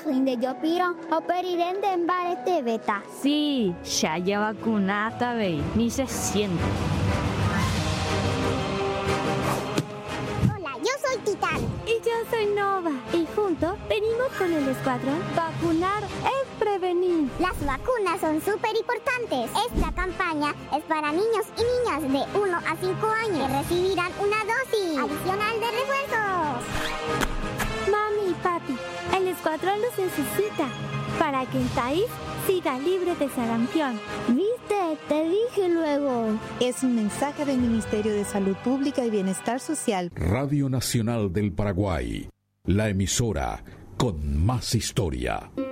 Quindi yo piro o perirende en barete beta. Sí, ya vacunata, ve, ni se siente. Hola, yo soy Titán. Y yo soy Nova. Y juntos venimos con el escuadrón. Vacunar es prevenir. Las vacunas son súper importantes. Esta campaña es para niños y niñas de 1 a 5 años que recibirán una dosis adicional de refuerzos. Mami y papi, el escuadrón los necesita para que el país siga libre de sarampión. ¿Viste? Te dije luego. Es un mensaje del Ministerio de Salud Pública y Bienestar Social. Radio Nacional del Paraguay, la emisora con más historia.